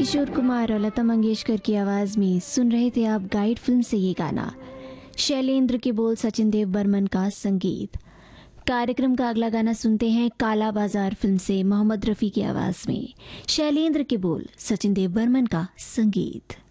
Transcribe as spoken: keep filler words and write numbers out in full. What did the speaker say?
किशोर कुमार और लता मंगेशकर की आवाज में सुन रहे थे आप गाइड फिल्म से ये गाना। शैलेंद्र के बोल, सचिन देव बर्मन का संगीत। कार्यक्रम का अगला गाना सुनते हैं काला बाजार फिल्म से मोहम्मद रफी की आवाज में। शैलेंद्र के बोल, सचिन देव बर्मन का संगीत।